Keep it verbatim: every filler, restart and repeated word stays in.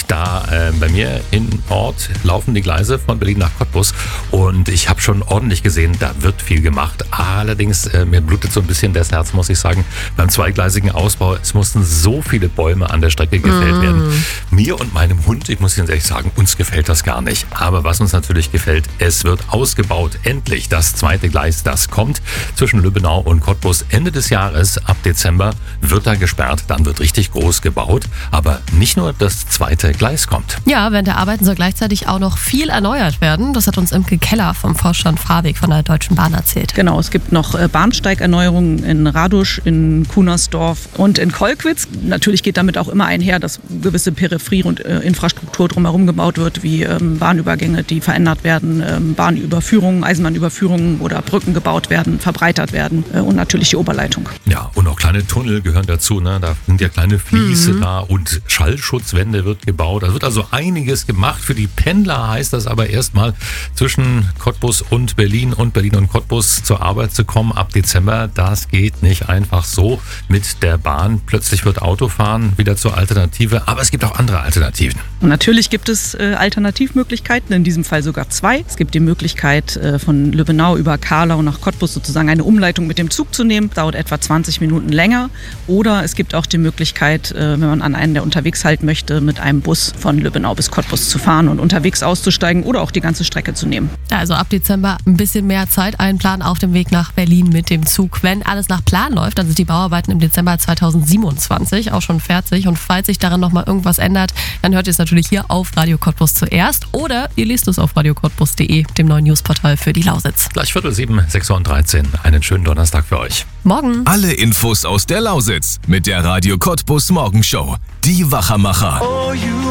Da äh, bei mir im Ort laufen die Gleise von Berlin nach Cottbus und ich habe schon ordentlich gesehen, da wird viel gemacht. Allerdings, äh, mir blutet so ein bisschen das Herz, muss ich sagen, beim zweigleisigen Ausbau. Es mussten so viele Bäume an der Strecke gefällt mm. werden. Mir und meinem Hund, ich muss ganz ehrlich sagen, uns gefällt das gar nicht. Aber was uns natürlich gefällt, es wird ausgebaut. Endlich das zweite Gleis, das kommt zwischen Lübbenau und Cottbus Ende des Jahres. Ab Dezember wird da gesperrt, dann wird richtig groß gebaut. Aber nicht nur das zweite Gleis kommt. Ja, während der Arbeiten soll gleichzeitig auch noch viel erneuert werden. Das hat uns Imke Keller vom Vorstand Fahrweg von der Deutschen Bahn erzählt. Genau, es gibt noch Bahnsteigerneuerungen in Radusch, in Kunersdorf und in Kolkwitz. Natürlich geht damit auch immer einher, dass gewisse Peripherie und äh, Infrastruktur drumherum gebaut wird, wie ähm, Bahnübergänge, die verändert werden, ähm, Bahnüberführungen, Eisenbahnüberführungen oder Brücken gebaut werden, verbreitert werden äh, und natürlich die Oberleitung. Ja, und auch kleine Tunnel gehören dazu. Ne? Da sind ja kleine Fliese mhm. da und Schallschutzwände wird gebaut. Da wird also einiges gemacht. Für die Pendler heißt das aber erstmal zwischen Cottbus und Berlin und Berlin und Cottbus zur Arbeit zu kommen ab Dezember. Das geht nicht einfach so mit der Bahn. Plötzlich wird Autofahren wieder zur Alternative, aber es gibt auch andere Alternativen. Und natürlich gibt es äh, Alternativmöglichkeiten, in diesem Fall sogar zwei. Es gibt die Möglichkeit, äh, von Lübbenau über Karlau nach Cottbus sozusagen eine Umleitung mit dem Zug zu nehmen. Dauert etwa zwanzig Minuten länger. Oder es gibt auch die Möglichkeit, äh, wenn man an einen, der unterwegs halten möchte, mit einem Bus von Lübbenau bis Cottbus zu fahren und unterwegs auszusteigen oder auch die ganze Strecke zu nehmen. Also ab Dezember ein bisschen mehr Zeit einplanen auf dem Weg nach Berlin mit dem Zug. Wenn alles nach Plan läuft, dann sind die Bauarbeiten im Dezember zweitausendsiebenundzwanzig auch schon fertig. Und falls sich daran nochmal irgendwas ändert, dann hört ihr es natürlich hier auf Radio Cottbus zuerst oder ihr liest es auf radio cottbus punkt de, dem neuen Newsportal für die Lausitz. Gleich Viertel sieben, sechs Uhr dreizehn. Einen schönen Donnerstag für euch. Morgen. Alle Infos aus der Lausitz mit der Radio Cottbus Morgenshow. Die Wachermacher.